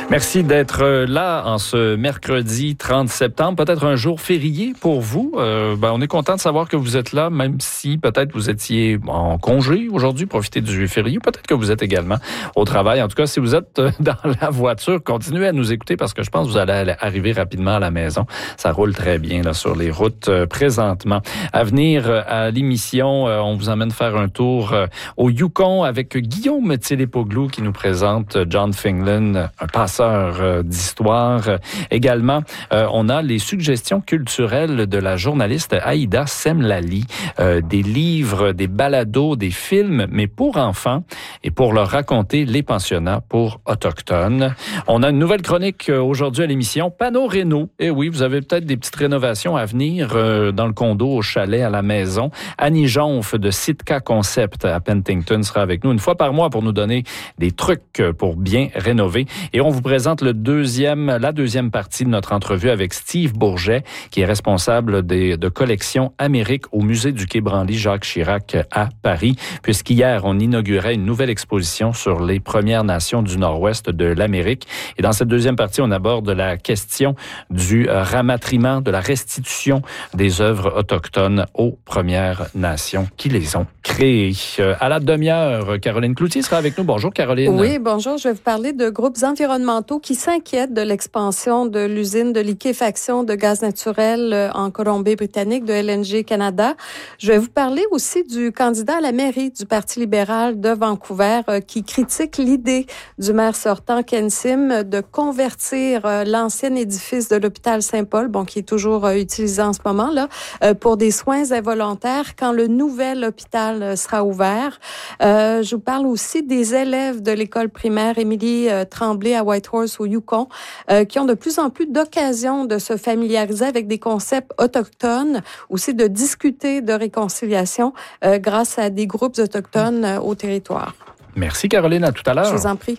Merci d'être là en ce mercredi 30 septembre. Peut-être un jour férié pour vous. On est content de savoir que vous êtes là, même si peut-être vous étiez en congé aujourd'hui, profitez du férié. Peut-être que vous êtes également au travail. En tout cas, si vous êtes dans la voiture, continuez à nous écouter parce que je pense que vous allez arriver rapidement à la maison. Ça roule très bien là sur les routes présentement. À venir à l'émission, on vous emmène faire un tour au Yukon avec Guillaume Télépoglou qui nous présente John Finglen, un passeur d'histoire. Également, on a les suggestions culturelles de la journaliste Aïda Semlali, des livres, des balados, des films, mais pour enfants et pour leur raconter les pensionnats pour autochtones. On a une nouvelle chronique aujourd'hui à l'émission, Panneau Réno. Et oui, vous avez peut-être des petites rénovations à venir dans le condo, au chalet, à la maison. Annie Jonf de Sitka Concept à Penticton sera avec nous une fois par mois pour nous donner des trucs pour bien rénover. Et on vous présente la deuxième partie de notre entrevue avec Steve Bourget, qui est responsable de collection Amérique au Musée du Quai Branly Jacques Chirac à Paris, puisqu'hier, on inaugurait une nouvelle exposition sur les Premières Nations du Nord-Ouest de l'Amérique. Et dans cette deuxième partie, on aborde la question du rapatriement, de la restitution des œuvres autochtones aux Premières Nations qui les ont créées. À la demi-heure, Caroline Cloutier sera avec nous. Bonjour, Caroline. Oui, bonjour. Je vais vous parler de groupes environnementaux qui s'inquiètent de l'expansion de l'usine de liquéfaction de gaz naturel en Colombie-Britannique, de LNG Canada. Je vais vous parler aussi du candidat à la mairie du Parti libéral de Vancouver qui critique l'idée du maire sortant, Ken Sim, de convertir l'ancien édifice de l'hôpital Saint-Paul, qui est toujours utilisé en ce moment, là, pour des soins involontaires quand le nouvel hôpital sera ouvert. Je vous parle aussi des élèves de l'école primaire Émilie Tremblay à Whitehorse au Yukon, qui ont de plus en plus d'occasions de se familiariser avec des concepts autochtones, aussi de discuter de réconciliation grâce à des groupes autochtones au territoire. Merci Caroline, à tout à l'heure. Je vous en prie.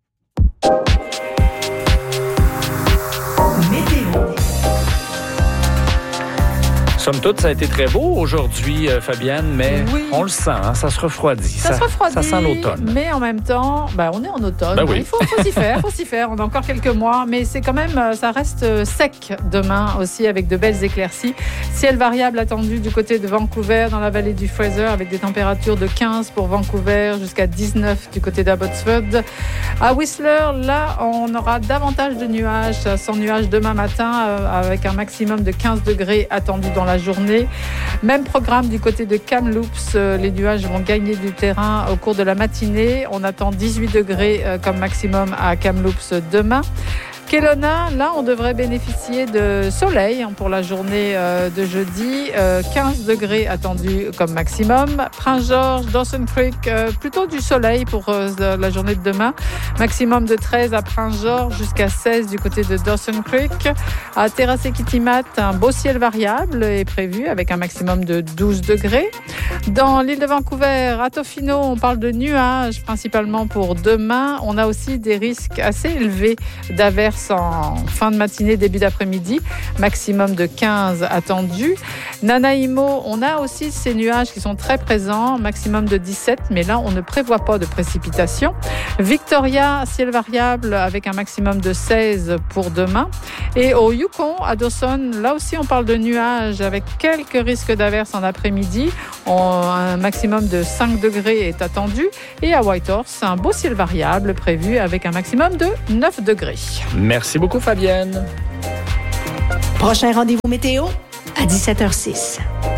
Somme toute, ça a été très beau aujourd'hui, Fabienne, mais oui. On le sent, hein, ça se refroidit. Ça se refroidit, ça sent l'automne. Mais en même temps, on est en automne. Oui. Il faut s'y faire. On a encore quelques mois, mais c'est quand même, ça reste sec demain aussi avec de belles éclaircies. Ciel variable attendu du côté de Vancouver, dans la vallée du Fraser, avec des températures de 15 pour Vancouver jusqu'à 19 du côté d'Abbotsford. À Whistler, là, on aura davantage de nuages, sans nuages demain matin, avec un maximum de 15 degrés attendu dans la journée. Même programme du côté de Kamloops. Les nuages vont gagner du terrain au cours de la matinée. On attend 18 degrés comme maximum à Kamloops demain. Kelowna, là, on devrait bénéficier de soleil pour la journée de jeudi. 15 degrés attendus comme maximum. Prince George, Dawson Creek, plutôt du soleil pour la journée de demain. Maximum de 13 à Prince George jusqu'à 16 du côté de Dawson Creek. À Terrace-et-Kitimat, un beau ciel variable est prévu avec un maximum de 12 degrés. Dans l'île de Vancouver, à Tofino, on parle de nuages principalement pour demain. On a aussi des risques assez élevés d'averses en fin de matinée, début d'après-midi, maximum de 15 attendus. Nanaimo, on a aussi ces nuages qui sont très présents, maximum de 17, mais là, on ne prévoit pas de précipitations. Victoria, ciel variable avec un maximum de 16 pour demain. Et au Yukon, à Dawson, là aussi, on parle de nuages avec quelques risques d'averses en après-midi. Un maximum de 5 degrés est attendu. Et à Whitehorse, un beau ciel variable prévu avec un maximum de 9 degrés. Merci beaucoup, Fabienne. Prochain rendez-vous météo à 17h06.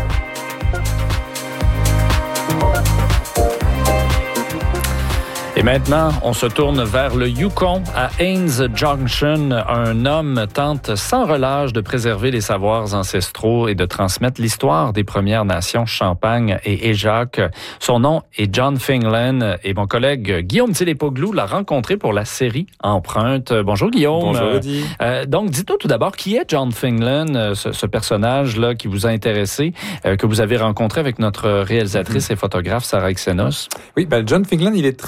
Et maintenant, on se tourne vers le Yukon, à Haines Junction. Un homme tente sans relâche de préserver les savoirs ancestraux et de transmettre l'histoire des Premières Nations Champagne et Éjac. Son nom est John Finglen et mon collègue Guillaume Télépoglou l'a rencontré pour la série Empreinte. Bonjour Guillaume. Bonjour Eddie. Donc, dites-nous tout d'abord, qui est John Finglen, ce personnage-là qui vous a intéressé, que vous avez rencontré avec notre réalisatrice et photographe Sarah Xenos? Oui, John Finglen, il est très connu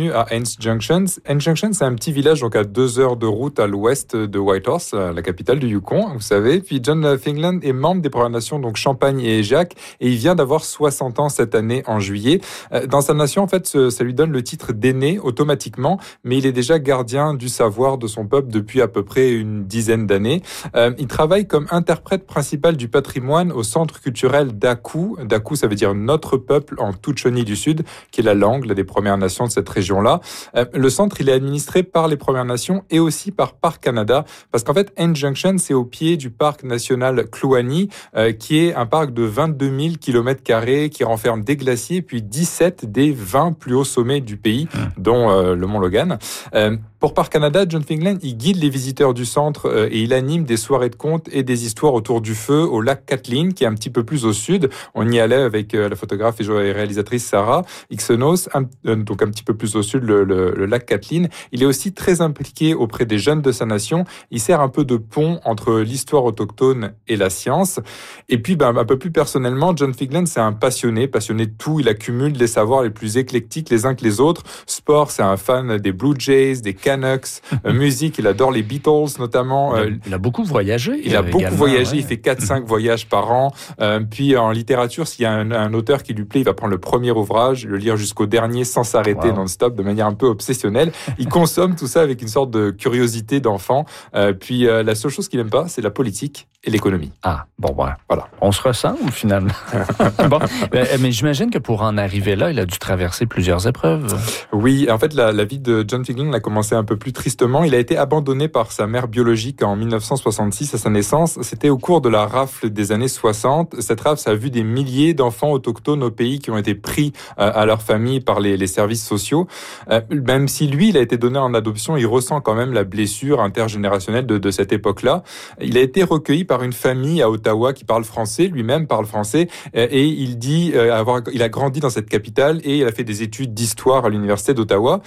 bienvenue à Hens Junction. Hens Junction, c'est un petit village donc à 2 heures de route à l'ouest de Whitehorse, la capitale du Yukon, vous savez. Puis John Fingland est membre des Premières Nations, donc Champagne et Éjac, et il vient d'avoir 60 ans cette année en juillet. Dans sa nation, en fait, ça lui donne le titre d'aîné automatiquement, mais il est déjà gardien du savoir de son peuple depuis à peu près une dizaine d'années. Il travaille comme interprète principal du patrimoine au centre culturel d'Aku. D'Aku, ça veut dire notre peuple en Tutchone du Sud, qui est la langue des Premières Nations de cette région-là. Le centre, il est administré par les Premières Nations et aussi par Parc Canada, parce qu'en fait, Hens Junction, c'est au pied du parc national Kluane, qui est un parc de 22 000 km² qui renferme des glaciers, puis 17 des 20 plus hauts sommets du pays, dont le Mont Logan. Pour Parc Canada, John Fingland, il guide les visiteurs du centre et il anime des soirées de contes et des histoires autour du feu au lac Kathleen, qui est un petit peu plus au sud. On y allait avec la photographe et réalisatrice Sarah Ixenos, donc un petit peu plus au sud, le lac Kathleen. Il est aussi très impliqué auprès des jeunes de sa nation. Il sert un peu de pont entre l'histoire autochtone et la science. Et puis, un peu plus personnellement, John Fingland, c'est un passionné de tout. Il accumule les savoirs les plus éclectiques les uns que les autres. Sport, c'est un fan des Blue Jays, des Canucks. Musique, il adore les Beatles notamment. Il a beaucoup voyagé. Il fait 4-5 voyages par an. Puis en littérature, s'il y a un auteur qui lui plaît, il va prendre le premier ouvrage, le lire jusqu'au dernier sans s'arrêter non-stop, de manière un peu obsessionnelle. Il consomme tout ça avec une sorte de curiosité d'enfant. Puis la seule chose qu'il n'aime pas, c'est la politique et l'économie. Ah, voilà. On se ressemble finalement. Bon, mais j'imagine que pour en arriver là, il a dû traverser plusieurs épreuves. Oui, en fait, la vie de John Fingland a commencé un peu plus tristement. Il a été abandonné par sa mère biologique en 1966 à sa naissance. C'était au cours de la rafle des années 60. Cette rafle, ça a vu des milliers d'enfants autochtones au pays qui ont été pris à leur famille par les services sociaux. Même si lui, il a été donné en adoption, il ressent quand même la blessure intergénérationnelle de cette époque-là. Il a été recueilli par une famille à Ottawa qui parle français, lui-même parle français, et il dit il a grandi dans cette capitale et il a fait des études d'histoire à l'université d'Ottawa.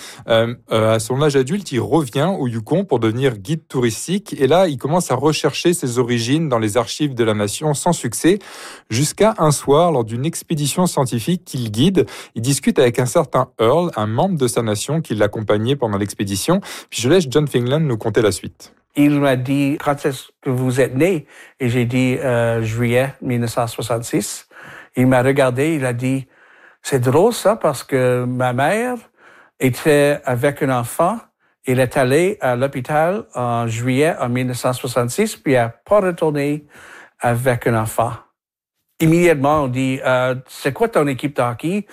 À son âge adulte, il revient au Yukon pour devenir guide touristique, et là, il commence à rechercher ses origines dans les archives de la nation sans succès, jusqu'à un soir, lors d'une expédition scientifique qu'il guide, il discute avec un certain Earl, un membre de sa nation qui l'accompagnait pendant l'expédition. Puis je laisse John Fingland nous conter la suite. Il m'a dit, quand est-ce que vous êtes né? Et j'ai dit, juillet 1966. Il m'a regardé, il a dit, c'est drôle ça, parce que ma mère était avec un enfant. Il est allé à l'hôpital en juillet en 1966, puis il n'a pas retourné avec un enfant. Immédiatement, on dit, c'est quoi ton équipe de hockey?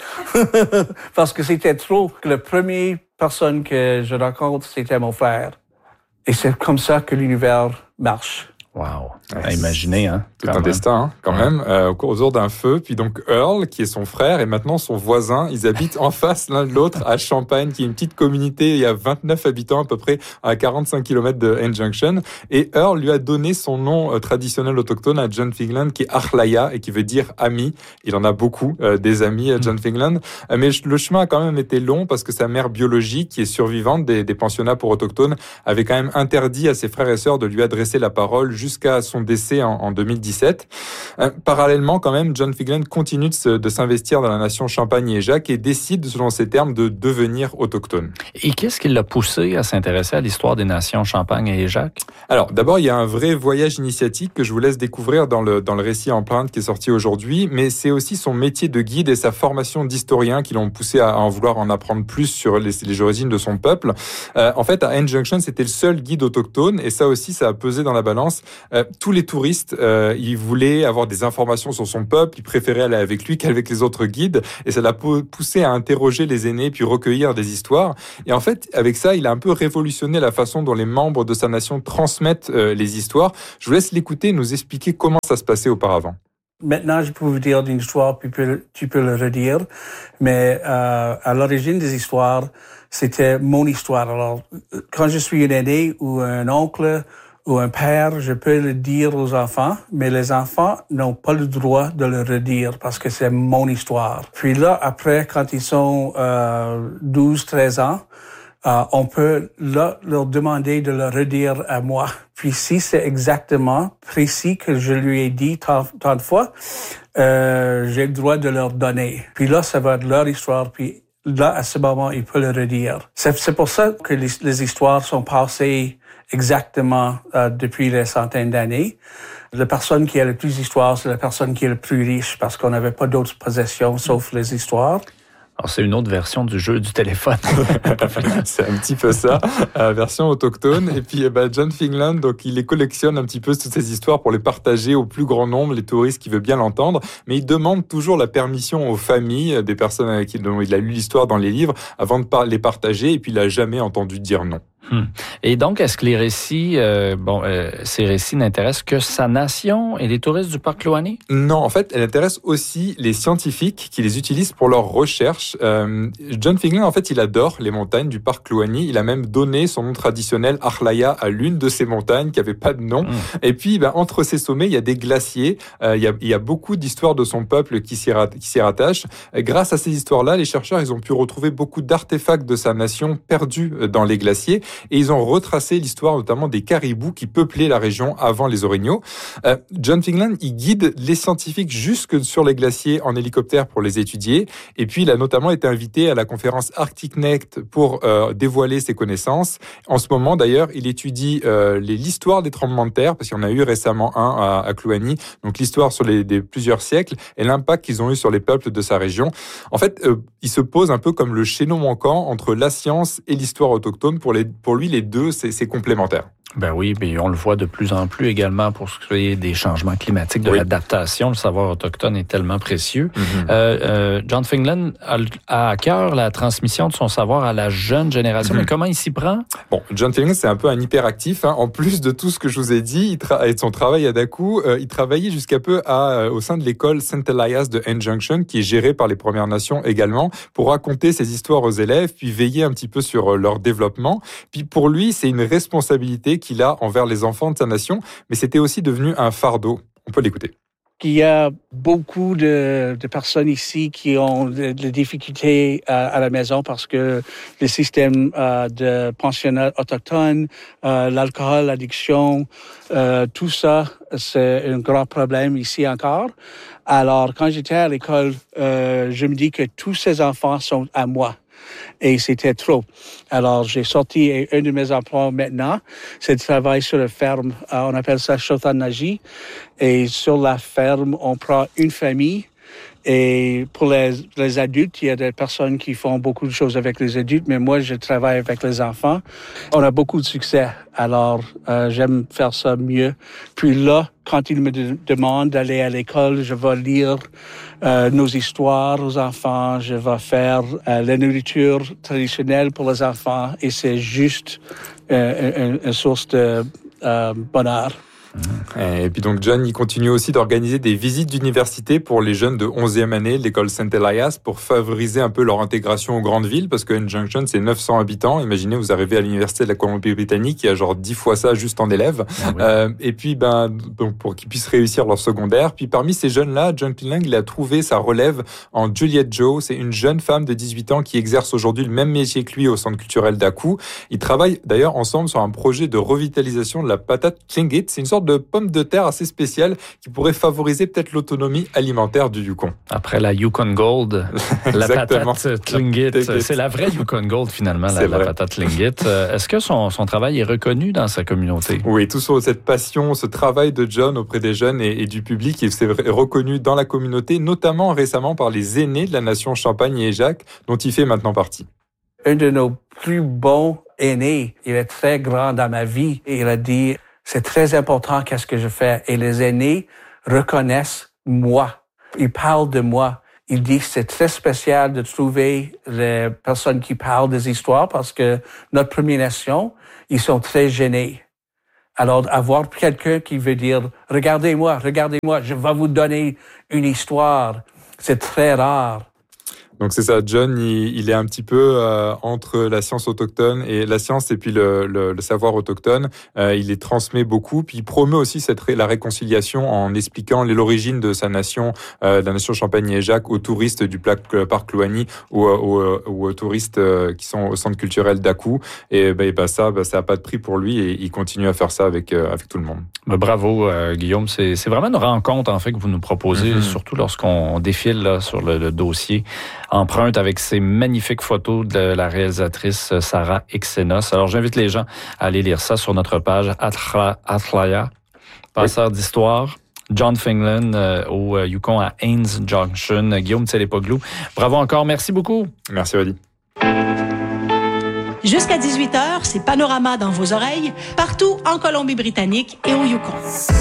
Parce que c'était trop. La première personne que je rencontre, c'était mon frère. Et c'est comme ça que l'univers marche. Wow. À imaginer, hein. Tout un destin, quand même, au jour d'un feu. Puis donc, Earl, qui est son frère, et maintenant son voisin, ils habitent en face l'un de l'autre à Champagne, qui est une petite communauté. Il y a 29 habitants à peu près à 45 km de Hens Junction. Et Earl lui a donné son nom traditionnel autochtone à John Fingland, qui est Achlaya, et qui veut dire ami. Il en a beaucoup, des amis, John Fingland. Mais le chemin a quand même été long, parce que sa mère biologique, qui est survivante des pensionnats pour autochtones, avait quand même interdit à ses frères et sœurs de lui adresser la parole jusqu'à son décès en 2017. Parallèlement, quand même, John Fingland continue de s'investir dans la nation Champagne et Éjac et décide, selon ses termes, de devenir autochtone. Et qu'est-ce qui l'a poussé à s'intéresser à l'histoire des nations Champagne et Éjac? Alors, d'abord, il y a un vrai voyage initiatique que je vous laisse découvrir dans le récit en plainte qui est sorti aujourd'hui, mais c'est aussi son métier de guide et sa formation d'historien qui l'ont poussé à en vouloir en apprendre plus sur les origines de son peuple. En fait, à Hens Junction, c'était le seul guide autochtone, et ça aussi, ça a pesé dans la balance. Tous les touristes, ils voulaient avoir des informations sur son peuple, ils préféraient aller avec lui qu'avec les autres guides, et ça l'a poussé à interroger les aînés, puis recueillir des histoires. Et en fait, avec ça, il a un peu révolutionné la façon dont les membres de sa nation transmettent les histoires. Je vous laisse l'écouter et nous expliquer comment ça se passait auparavant. Maintenant, je peux vous dire une histoire, puis tu peux le redire, mais à l'origine des histoires, c'était mon histoire. Alors, quand je suis un aîné ou un oncle ou un père, je peux le dire aux enfants, mais les enfants n'ont pas le droit de le redire parce que c'est mon histoire. Puis là, après, quand ils sont 12-13 ans, on peut là leur demander de le redire à moi. Puis si c'est exactement précis que je lui ai dit tant de fois, j'ai le droit de leur donner. Puis là, ça va être leur histoire. Puis là, à ce moment, il peut le redire. C'est pour ça que les histoires sont passées exactement depuis des centaines d'années. La personne qui a le plus d'histoires, c'est la personne qui est le plus riche parce qu'on n'avait pas d'autres possessions sauf les histoires. Alors, c'est une autre version du jeu du téléphone. C'est un petit peu ça, version autochtone. Et puis, John Fingland, donc, il les collectionne un petit peu toutes ces histoires pour les partager au plus grand nombre, les touristes qui veulent bien l'entendre. Mais il demande toujours la permission aux familles des personnes avec qui dont il a lu l'histoire dans les livres avant de les partager. Et puis, il n'a jamais entendu dire non. Et donc, est-ce que les récits, ces récits n'intéressent que sa nation et les touristes du parc Kluane? Non, en fait, elle intéresse aussi les scientifiques qui les utilisent pour leurs recherches. John Fingland, en fait, il adore les montagnes du parc Kluane. Il a même donné son nom traditionnel Arlaya à l'une de ces montagnes qui n'avait pas de nom. Et puis, entre ces sommets, il y a des glaciers. Il y a beaucoup d'histoires de son peuple qui s'y rattachent. Grâce à ces histoires-là, les chercheurs, ils ont pu retrouver beaucoup d'artefacts de sa nation perdus dans les glaciers. Et ils ont retracé l'histoire notamment des caribous qui peuplaient la région avant les orignaux. John Fingland, il guide les scientifiques jusque sur les glaciers en hélicoptère pour les étudier. Et puis, il a notamment été invité à la conférence Arctic Next pour dévoiler ses connaissances. En ce moment, d'ailleurs, il étudie l'histoire des tremblements de terre, parce qu'il y en a eu récemment un à Kluane. Donc, l'histoire sur plusieurs siècles et l'impact qu'ils ont eu sur les peuples de sa région. En fait, il se pose un peu comme le chaînon manquant entre la science et l'histoire autochtone. Pour lui, les deux, c'est complémentaire. Ben oui, mais on le voit de plus en plus également pour ce qui est des changements climatiques, de l'adaptation. Le savoir autochtone est tellement précieux. John Fingland a à cœur la transmission de son savoir à la jeune génération. Mais comment il s'y prend? Bon, John Fingland, c'est un peu un hyperactif. En plus de tout ce que je vous ai dit, et de son travail à Daku, il travaillait jusqu'à peu au sein de l'école St. Elias de N-Junction, qui est gérée par les Premières Nations également, pour raconter ses histoires aux élèves, puis veiller un petit peu sur leur développement. Puis pour lui, c'est une responsabilité qu'il a envers les enfants de sa nation, mais c'était aussi devenu un fardeau. On peut l'écouter. Il y a beaucoup de personnes ici qui ont des difficultés à la maison parce que le système de pensionnat autochtone, l'alcool, l'addiction, tout ça, c'est un grand problème ici encore. Alors, quand j'étais à l'école, je me dis que tous ces enfants sont à moi. Et c'était trop. Alors, j'ai sorti, et un de mes emplois maintenant, c'est de travailler sur la ferme. On appelle ça Chotanaji. Et sur la ferme, on prend une famille. Et pour les adultes, il y a des personnes qui font beaucoup de choses avec les adultes, mais moi, je travaille avec les enfants. On a beaucoup de succès, alors j'aime faire ça mieux. Puis là, quand ils me demandent d'aller à l'école, je vais lire nos histoires aux enfants, je vais faire la nourriture traditionnelle pour les enfants, et c'est juste une source de bonheur. Et puis donc John, il continue aussi d'organiser des visites d'université pour les jeunes de 11e année de l'école St. Elias pour favoriser un peu leur intégration aux grandes villes, parce que N-Junction, c'est 900 habitants. Imaginez, vous arrivez à l'université de la Colombie-Britannique, il y a genre 10 fois ça juste en élèves. Et puis, donc pour qu'ils puissent réussir leur secondaire. Puis parmi ces jeunes-là, John Fingland, il a trouvé sa relève en Juliette Joe. C'est une jeune femme de 18 ans qui exerce aujourd'hui le même métier que lui au centre culturel Daku. Ils travaillent d'ailleurs ensemble sur un projet de revitalisation de la patate Tlingit. C'est une sorte de pomme de terre assez spéciale qui pourrait favoriser peut-être l'autonomie alimentaire du Yukon. Après la Yukon Gold, la patate Tlingit, c'est la vraie Yukon Gold finalement, la patate Tlingit. Est-ce que son travail est reconnu dans sa communauté? Oui, tout sur cette passion, ce travail de John auprès des jeunes et du public, il s'est reconnu dans la communauté, notamment récemment par les aînés de la nation Champagne et Jacques, dont il fait maintenant partie. Un de nos plus bons aînés, il est très grand dans ma vie, et il a dit: c'est très important qu'est-ce que je fais. Et les aînés reconnaissent moi. Ils parlent de moi. Ils disent que c'est très spécial de trouver les personnes qui parlent des histoires parce que notre Première Nation, ils sont très gênés. Alors, avoir quelqu'un qui veut dire « Regardez-moi, je vais vous donner une histoire », c'est très rare. Donc c'est ça, John, il est un petit peu entre la science autochtone et la science et puis le savoir autochtone. Il les transmet beaucoup, puis il promeut aussi la réconciliation en expliquant l'origine de sa nation, la nation Champagne et Jacques, aux touristes du parc Kluane ou aux touristes qui sont au centre culturel Daku. Et ça a pas de prix pour lui et il continue à faire ça avec tout le monde. Bravo Guillaume, c'est vraiment une rencontre en fait que vous nous proposez, surtout lorsqu'on défile là, sur le dossier. empreinte avec ces magnifiques photos de la réalisatrice Sarah Xenos. Alors, j'invite les gens à aller lire ça sur notre page Athlaya, passeur d'histoire. John Fingland au Yukon à Haines Junction. Guillaume Tsélépoglou, bravo encore. Merci beaucoup. Merci, Wadi. Jusqu'à 18h, c'est Panorama dans vos oreilles, partout en Colombie-Britannique et au Yukon.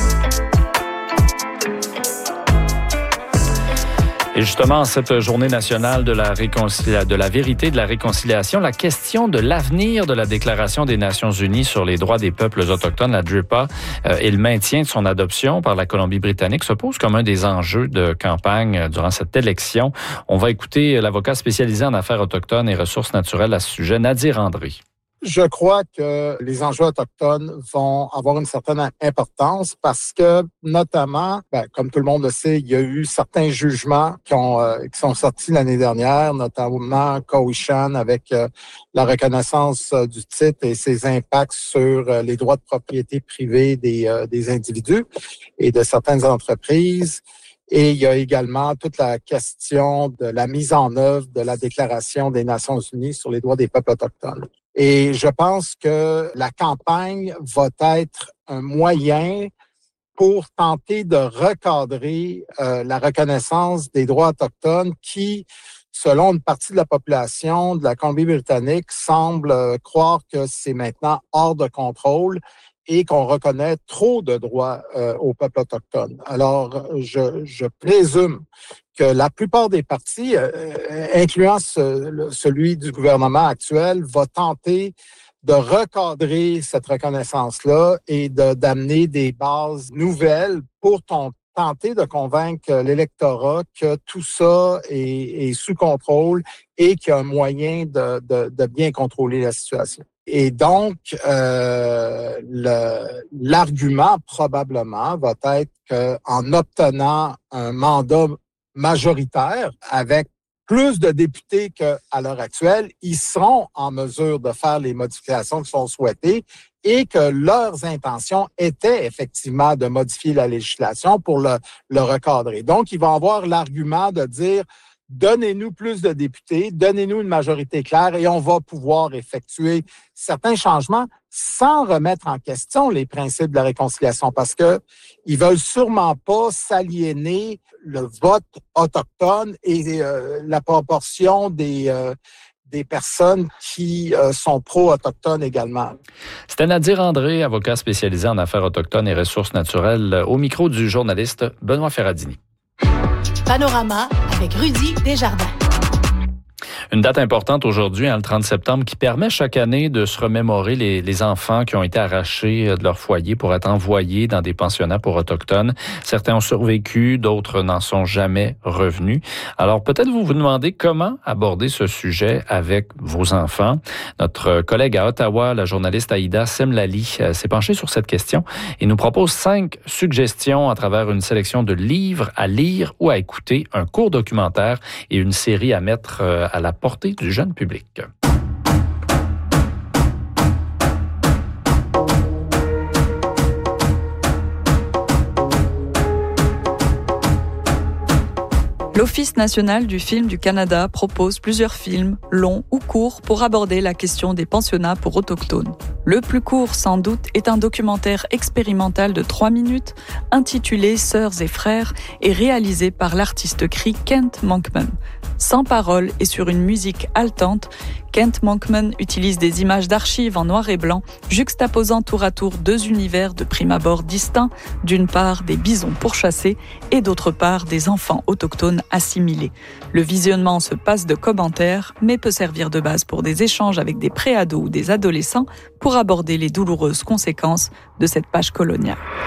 Et justement, cette journée nationale de la vérité et de la réconciliation, la question de l'avenir de la Déclaration des Nations unies sur les droits des peuples autochtones, la DRIPA, et le maintien de son adoption par la Colombie-Britannique se pose comme un des enjeux de campagne durant cette élection. On va écouter l'avocat spécialisé en affaires autochtones et ressources naturelles à ce sujet, Nadir André. Je crois que les enjeux autochtones vont avoir une certaine importance parce que, notamment, comme tout le monde le sait, il y a eu certains jugements qui sont sortis l'année dernière, notamment Cowichan avec la reconnaissance du titre et ses impacts sur les droits de propriété privée des individus et de certaines entreprises. Et il y a également toute la question de la mise en œuvre de la Déclaration des Nations unies sur les droits des peuples autochtones. Et je pense que la campagne va être un moyen pour tenter de recadrer la reconnaissance des droits autochtones qui, selon une partie de la population de la Colombie-Britannique, semble croire que c'est maintenant hors de contrôle et qu'on reconnaît trop de droits aux peuples autochtones. Alors, je présume que la plupart des partis, incluant celui du gouvernement actuel, va tenter de recadrer cette reconnaissance-là et d'amener des bases nouvelles pour tenter de convaincre l'électorat que tout ça est sous contrôle et qu'il y a un moyen de bien contrôler la situation. Et donc, l'argument probablement va être qu'en obtenant un mandat majoritaire avec plus de députés qu'à l'heure actuelle, ils seront en mesure de faire les modifications qui sont souhaitées et que leurs intentions étaient effectivement de modifier la législation pour le recadrer. Donc, ils vont avoir l'argument de dire donnez-nous plus de députés, donnez-nous une majorité claire et on va pouvoir effectuer certains changements sans remettre en question les principes de la réconciliation parce que ils veulent sûrement pas s'aliéner le vote autochtone et la proportion des personnes qui sont pro-autochtones également. C'était Nadir André, avocat spécialisé en affaires autochtones et ressources naturelles, au micro du journaliste Benoît Ferradini. Panorama avec Rudy Desjardins. Une date importante aujourd'hui, le 30 septembre, qui permet chaque année de se remémorer les enfants qui ont été arrachés de leur foyer pour être envoyés dans des pensionnats pour autochtones. Certains ont survécu, d'autres n'en sont jamais revenus. Alors peut-être vous demandez comment aborder ce sujet avec vos enfants. Notre collègue à Ottawa, la journaliste Aïda Semlali, s'est penchée sur cette question et nous propose 5 suggestions à travers une sélection de livres à lire ou à écouter, un court documentaire et une série à mettre à la portée du jeune public. L'Office national du film du Canada propose plusieurs films, longs ou courts, pour aborder la question des pensionnats pour autochtones. Le plus court, sans doute, est un documentaire expérimental de 3 minutes, intitulé « Sœurs et frères » et réalisé par l'artiste cri Kent Monkman. Sans parole et sur une musique haletante, Kent Monkman utilise des images d'archives en noir et blanc, juxtaposant tour à tour 2 univers de prime abord distincts, d'une part des bisons pourchassés et d'autre part des enfants autochtones assimilés. Le visionnement se passe de commentaires, mais peut servir de base pour des échanges avec des préados ou des adolescents pour aborder les douloureuses conséquences de cette page coloniale.